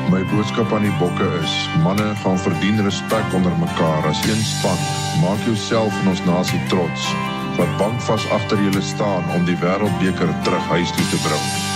My boodskap aan die bokke is, manne gaan verdien respek onder mekaar as een span. Maak jouself en ons nasie trots, wat bankvas agter julle staan om die wêreldbeker terug huis toe te bring.